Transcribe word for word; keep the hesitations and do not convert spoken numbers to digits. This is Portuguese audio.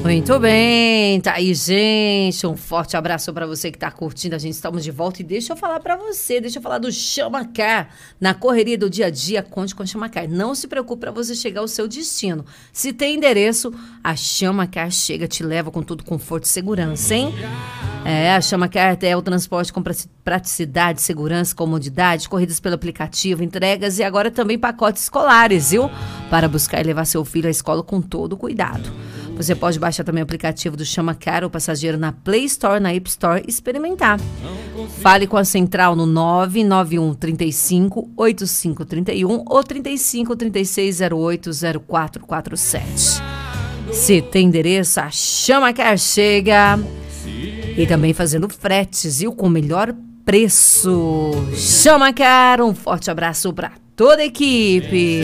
Muito bem, tá aí, gente. Um forte abraço pra você que tá curtindo. A gente estamos de volta. E deixa eu falar pra você, deixa eu falar do Chama Car. Na correria do dia a dia, conte com a Chama Car. Não se preocupe pra você chegar ao seu destino. Se tem endereço, a Chama Car chega, te leva com todo conforto e segurança, hein? É, a Chama Car é o transporte com praticidade, segurança, comodidade, corridas pelo aplicativo, entregas e agora também pacotes escolares, viu? Para buscar e levar seu filho à escola com todo cuidado. Você pode baixar também o aplicativo do Chama Car ou passageiro na Play Store, na App Store e experimentar. Fale com a central no nove nove um, três cinco, oito cinco três um ou três cinco, três seis zero oito, zero quatro quatro sete. Se tem endereço, a Chama Car chega. E também fazendo fretes, viu? Com o melhor preço. Chama Car, um forte abraço para toda a equipe.